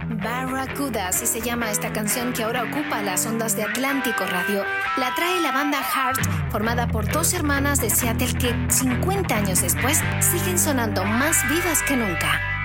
Barracuda, así se llama esta canción que ahora ocupa las ondas de Atlántico Radio. La trae la banda Heart, formada por dos hermanas de Seattle que 50 años después siguen sonando más vivas que nunca.